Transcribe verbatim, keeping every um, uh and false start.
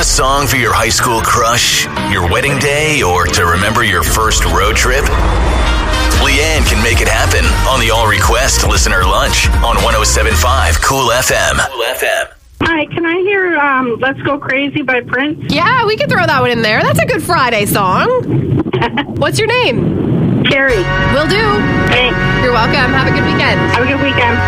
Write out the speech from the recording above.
song for your high school crush, your wedding day, or to remember your first road trip? Leanne can make it happen on the All Request Listener Lunch on one oh seven point five Cool F M. Cool F M. Hi, can I hear um, Let's Go Crazy by Prince? Yeah, we can throw that one in there. That's a good Friday song. What's your name? Carrie. Will do. Thanks. You're welcome. Have a good weekend. Have a good weekend.